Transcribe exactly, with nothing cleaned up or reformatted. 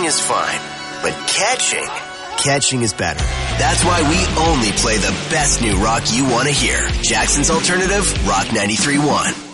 is fine, but catching, catching is better. That's why we only play the best new rock you want to hear. Jackson's Alternative, Rock ninety-three point one.